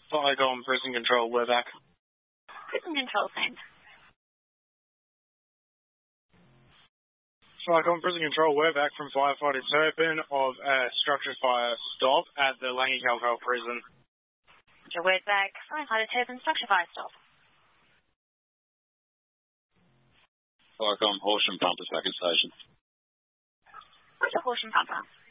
Flycom Prison Control, we're back. Prison Control, send. Flycom Prison Control, we're back from firefighting Turpin of a structure fire stop at the Langley-Calcale Prison. Roger, word back. Firefighter Turpin, structure fire stop. Flycom Horsham Pumper, second station. Roger, Horsham Pumper.